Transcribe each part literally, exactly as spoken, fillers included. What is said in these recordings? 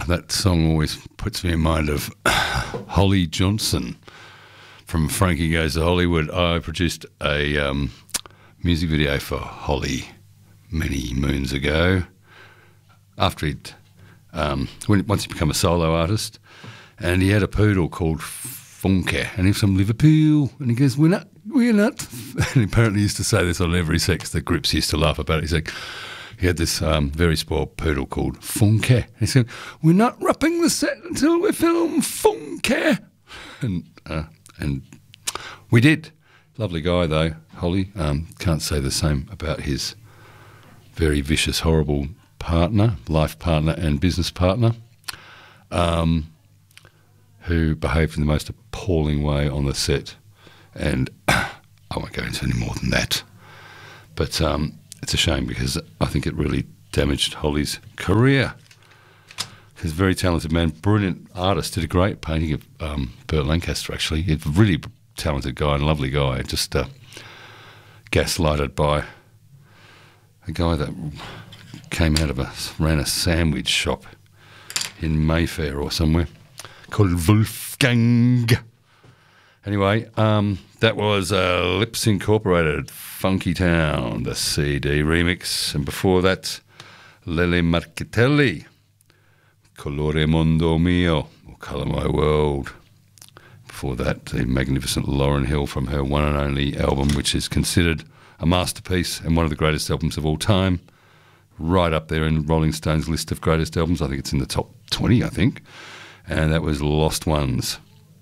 that song always puts me in mind of Holly Johnson from Frankie Goes to Hollywood. I produced a um, music video for Holly many moons ago. After he'd, um, when, once he'd become a solo artist, and he had a poodle called Funke, and he was from Liverpool, and he goes, we're not, we're not, and he apparently used to say this on every sex. The groups used to laugh about it. He's like, he had this um, very spoiled poodle called Funke. He said, we're not wrapping the set until we film Funke. And uh, and we did. Lovely guy, though, Holly. Um, can't say the same about his very vicious, horrible partner, life partner and business partner, um, who behaved in the most appalling way on the set. And I won't go into any more than that. But... Um, it's a shame because I think it really damaged Holly's career. He's a very talented man, brilliant artist, did a great painting of um, Burt Lancaster, actually. He's a really talented guy and lovely guy, just uh, gaslighted by a guy that came out of a, ran a sandwich shop in Mayfair or somewhere called Wolfgang. Anyway, um, that was uh, Lips Incorporated, Funky Town, the C D remix. And before that, Lele Marchitelli, Colore Mondo Mio, or Colour My World. Before that, the magnificent Lauryn Hill from her one and only album, which is considered a masterpiece and one of the greatest albums of all time. Right up there in Rolling Stone's list of greatest albums. I think it's in the top twenty, I think. And that was Lost Ones.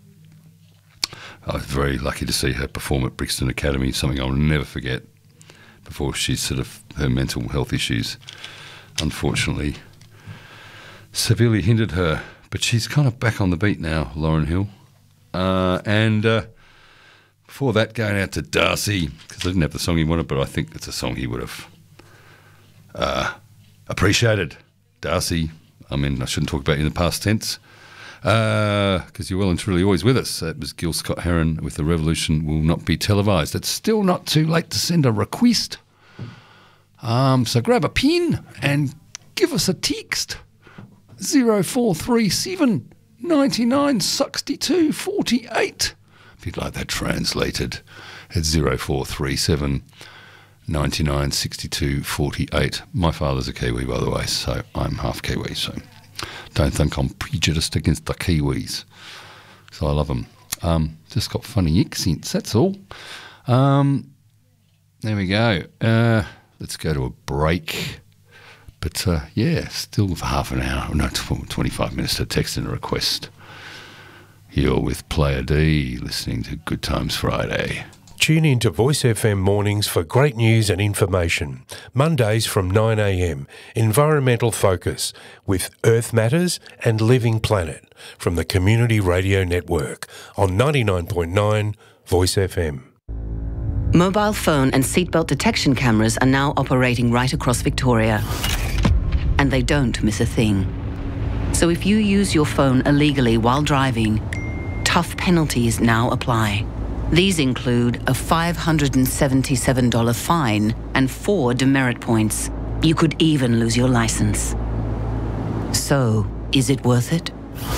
I was very lucky to see her perform at Brixton Academy, something I'll never forget, before she's sort of, her mental health issues, unfortunately, severely hindered her. But she's kind of back on the beat now, Lauryn Hill. Uh, and uh, before that, going out to Darcy, because I didn't have the song he wanted, but I think it's a song he would have uh, appreciated. Darcy, I mean, I shouldn't talk about you in the past tense, because uh, you're well and truly always with us. That was Gil Scott-Heron with The Revolution Will Not Be Televised. It's still not too late to send a request. Um, so grab a pen and give us a text. zero four three seven, nine nine, six two four eight. If you'd like that translated, it's zero four three seven, nine nine, six two four eight. My father's a Kiwi, by the way, so I'm half Kiwi, so... don't think I'm prejudiced against the Kiwis. So I love them. Um, just got funny accents, that's all. Um, there we go. Uh, let's go to a break. But, uh, yeah, still for half an hour, no, twenty-five minutes to text and a request. You're with Player D, listening to Good Times Friday. Tune in to Voice F M mornings for great news and information. Mondays from nine a m, Environmental Focus with Earth Matters and Living Planet from the Community Radio Network on ninety-nine point nine Voice F M. Mobile phone and seatbelt detection cameras are now operating right across Victoria. And they don't miss a thing. So if you use your phone illegally while driving, tough penalties now apply. These include a five hundred seventy-seven dollars fine and four demerit points. You could even lose your license. So, is it worth it?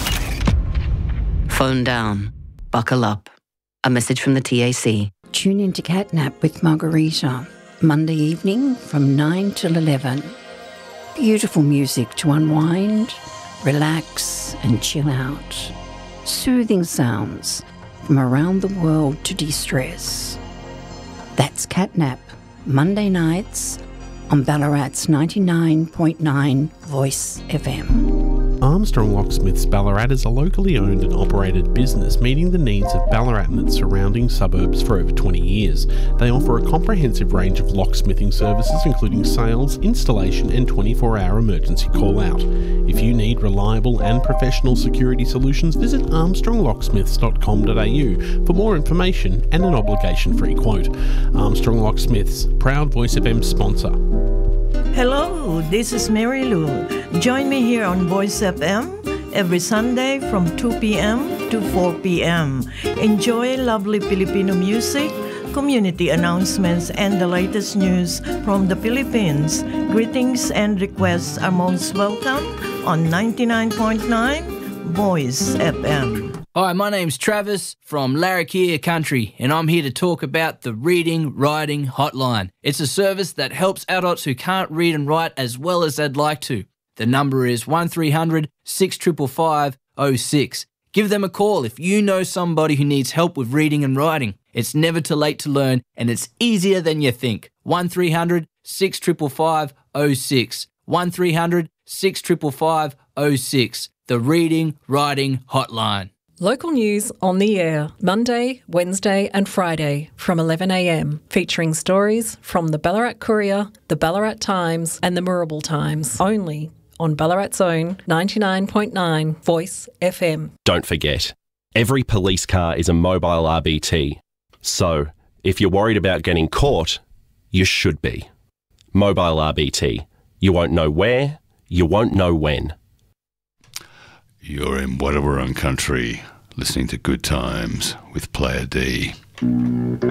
Phone down. Buckle up. A message from the T A C. Tune in to Catnap with Margarita, Monday evening from nine till eleven. Beautiful music to unwind, relax and chill out. Soothing sounds from around the world to de-stress. That's Catnap, Monday nights on Ballarat's ninety-nine point nine Voice F M. Armstrong Locksmiths Ballarat is a locally owned and operated business meeting the needs of Ballarat and its surrounding suburbs for over twenty years. They offer a comprehensive range of locksmithing services including sales, installation and twenty-four hour emergency call-out. If you need reliable and professional security solutions, visit armstrong locksmiths dot com dot a u for more information and an obligation-free quote. Armstrong Locksmiths, proud Voice F M sponsor. Hello, this is Mary Lou. Join me here on Voice F M every Sunday from two p m to four p m Enjoy lovely Filipino music, community announcements, and the latest news from the Philippines. Greetings and requests are most welcome. on ninety-nine point nine Voice F M. Hi, my name's Travis from Larrakia Country, and I'm here to talk about the Reading Writing Hotline. It's a service that helps adults who can't read and write as well as they'd like to. The number is one three hundred, six five five, oh six. Give them a call if you know somebody who needs help with reading and writing. It's never too late to learn, and it's easier than you think. one three hundred, six five five, oh six. one three hundred, six five five, oh six. The Reading Writing Hotline. Local news on the air, Monday, Wednesday and Friday from eleven a m, featuring stories from the Ballarat Courier, the Ballarat Times and the Moorabool Times, only on Ballarat's own ninety-nine point nine Voice F M. Don't forget, every police car is a mobile R B T. So, if you're worried about getting caught, you should be. Mobile R B T. You won't know where, you won't know when. You're in Wadawurrung country, listening to Good Times with Player D.